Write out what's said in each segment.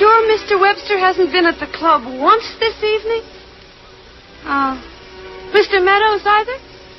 sure Mr. Webster hasn't been at the club once this evening? Oh. Mr. Meadows either?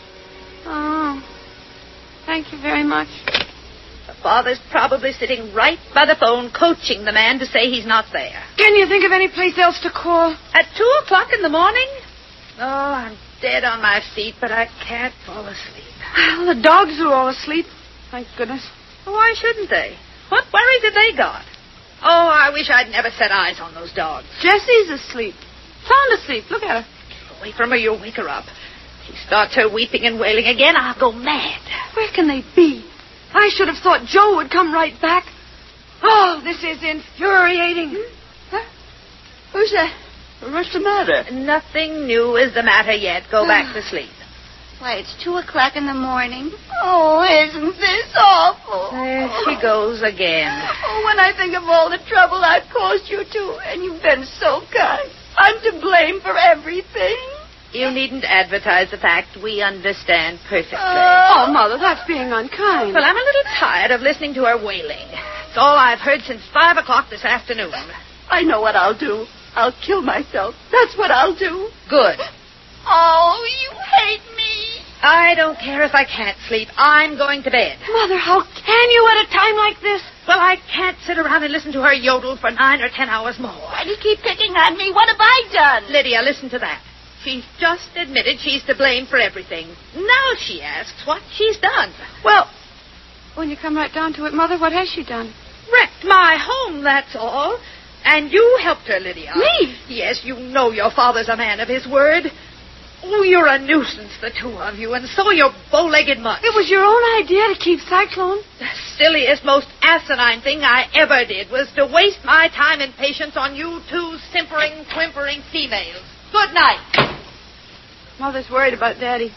Oh. Thank you very much. The father's probably sitting right by the phone coaching the man to say he's not there. Can you think of any place else to call? At 2:00 in the morning? Oh, I'm dead on my feet, but I can't fall asleep. Well, the dogs are all asleep. Thank goodness. Well, why shouldn't they? What worries have they got? Oh, I wish I'd never set eyes on those dogs. Jessie's asleep. Sound asleep. Look at her. Get away from her, you'll wake her up. She starts her weeping and wailing again, I'll go mad. Where can they be? I should have thought Joe would come right back. Oh, this is infuriating. Huh? Who's that? What's the matter? Nothing new is the matter yet. Go back to sleep. Why, it's 2:00 in the morning. Oh, isn't this awful? There she goes again. Oh, when I think of all the trouble I've caused you two, and you've been so kind. I'm to blame for everything. You needn't advertise the fact. We understand perfectly. Oh, Mother, that's being unkind. Well, I'm a little tired of listening to her wailing. It's all I've heard since 5:00 this afternoon. I know what I'll do. I'll kill myself. That's what I'll do. Good. Oh, you hate me. I don't care if I can't sleep. I'm going to bed. Mother, how can you at a time like this? Well, I can't sit around and listen to her yodel for 9 or 10 hours more. Why do you keep picking on me? What have I done? Lydia, listen to that. She's just admitted she's to blame for everything. Now she asks what she's done. Well, when you come right down to it, Mother, what has she done? Wrecked my home, that's all. And you helped her, Lydia. Me? Yes, you know your father's a man of his word. Oh, you're a nuisance, the two of you, and so you're bow-legged mutts. It was your own idea to keep Cyclone. The silliest, most asinine thing I ever did was to waste my time and patience on you two simpering, whimpering females. Good night. Mother's worried about Daddy.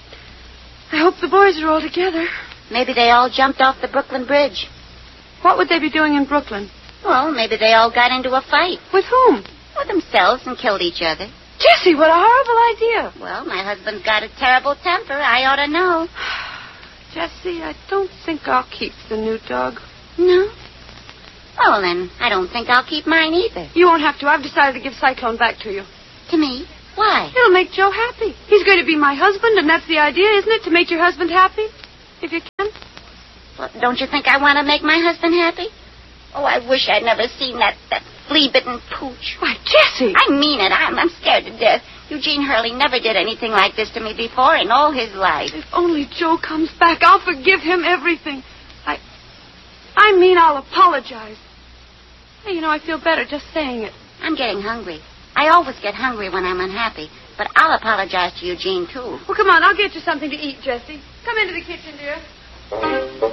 I hope the boys are all together. Maybe they all jumped off the Brooklyn Bridge. What would they be doing in Brooklyn? Well, maybe they all got into a fight. With whom? With themselves and killed each other. Jessie, what a horrible idea. Well, my husband's got a terrible temper. I ought to know. Jessie, I don't think I'll keep the new dog. No? Well, then, I don't think I'll keep mine either. You won't have to. I've decided to give Cyclone back to you. To me? Why? It'll make Joe happy. He's going to be my husband, and that's the idea, isn't it? To make your husband happy? If you can. Well, don't you think I want to make my husband happy? Oh, I wish I'd never seen that flea-bitten pooch. Why, Jessie! I mean it. I'm scared to death. Eugene Hurley never did anything like this to me before in all his life. If only Joe comes back, I'll forgive him everything. I mean, I'll apologize. Hey, I feel better just saying it. I'm getting hungry. I always get hungry when I'm unhappy, but I'll apologize to Eugene, too. Well, come on, I'll get you something to eat, Jessie. Come into the kitchen, dear.